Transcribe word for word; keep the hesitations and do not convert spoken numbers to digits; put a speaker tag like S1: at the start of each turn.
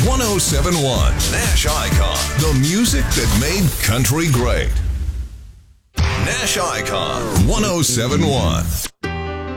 S1: one oh seven point one Nash Icon, the music that made country great. Nash Icon one oh seven point one.